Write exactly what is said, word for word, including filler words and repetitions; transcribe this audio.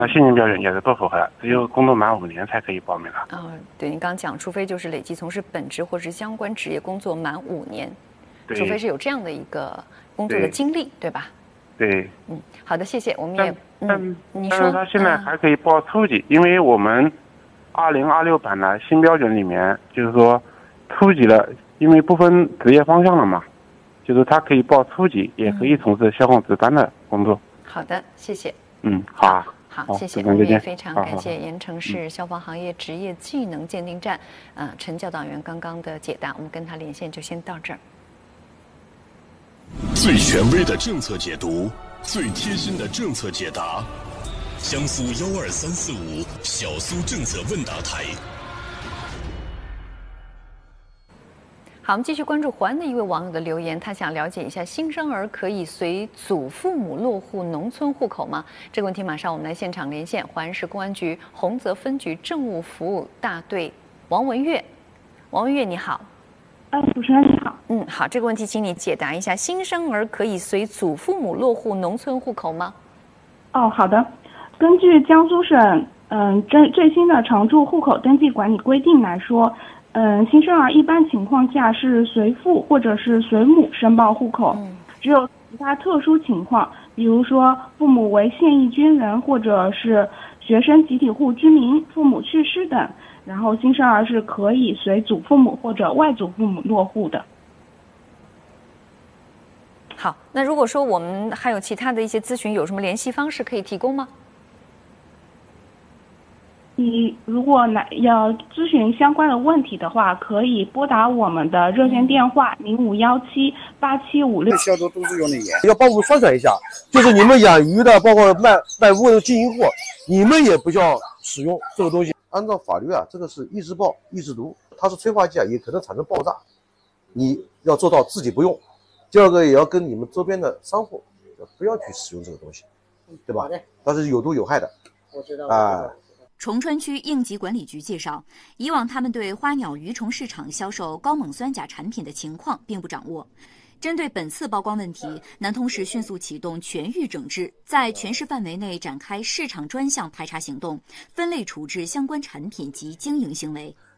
那薪金标准也是不符合，只有工作满五年才可以报名了。 啊、哦，对，您刚刚讲，除非就是累计从事本职或者是相关职业工作满五年，除非是有这样的一个工作的经历， 对, 对吧？ 对， 嗯，好的，谢谢。我们也， 但嗯，你但说， 是他现在还可以报初级，嗯、因为我们二零二六版的新标准里面就是说初级了，因为不分职业方向了嘛，就是他可以报初级，也可以从事消防值班的工作。 好的，谢谢。 嗯，好啊。 好， 好谢谢。我们也非常感谢盐城市消防行业职业技能鉴定站，呃，陈教导员刚刚的解答。我们跟他连线就先到这儿。 最权威的政策解读，最贴心的政策解答，江苏幺二三四五小苏政策问答台。 好，我们继续关注淮安的一位网友的留言，他想了解一下新生儿可以随祖父母落户农村户口吗？这个问题马上我们来现场连线淮安市公安局洪泽分局政务服务大队王文月。王文月，你好。 呃，主持人你好。 嗯，好，这个问题请你解答一下：新生儿可以随祖父母落户农村户口吗？ 哦，好的。根据江苏省嗯最最新的常住户口登记管理规定来说。嗯，新生儿一般情况下是随父或者是随母申报户口， 嗯、 只有其他特殊情况，比如说父母为现役军人或者是学生集体户居民，父母去世等，然后新生儿是可以随祖父母或者外祖父母落户的。 好，那如果说我们还有其他的一些咨询，有什么联系方式可以提供吗？ 你如果来要咨询相关的问题的话，可以拨打我们的热线电话零五幺七八七五六。 消毒都是用的盐。要帮我们宣传一下，就是你们养鱼的，包括卖卖物的经营户，你们也不要使用这个东西。按照法律啊，这个是易制爆、易制毒，它是催化剂啊，也可能产生爆炸。你要做到自己不用，第二个也要跟你们周边的商户不要去使用这个东西，对吧？它是有毒有害的。 我知道啊。 崇川区应急管理局介绍，以往他们对花鸟鱼虫市场销售高锰酸钾产品的情况并不掌握。针对本次曝光问题，南通市迅速启动全域整治，在全市范围内展开市场专项排查行动，分类处置相关产品及经营行为。